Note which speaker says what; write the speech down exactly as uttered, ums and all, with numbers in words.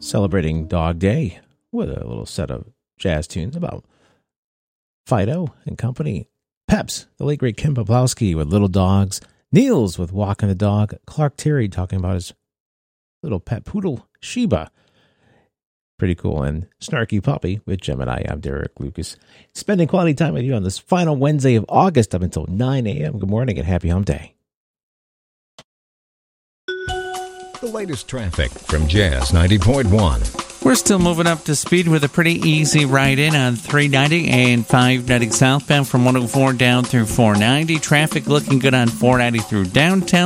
Speaker 1: celebrating Dog Day with a little set of jazz tunes about Fido and company. Peps, the late great Ken Poplowski with Little Dogs. Niels with Walking the Dog. Clark Terry talking about his little pet poodle, Sheba. Pretty cool. And Snarky Puppy with Gemini. I'm Derek Lucas. Spending quality time with you on this final Wednesday of August up until nine a.m. Good morning and happy hump day.
Speaker 2: The latest traffic from Jazz ninety point one.
Speaker 3: We're still moving up to speed with a pretty easy ride in on three ninety and five ninety southbound from one oh four down through four ninety. Traffic looking good on four ninety through downtown.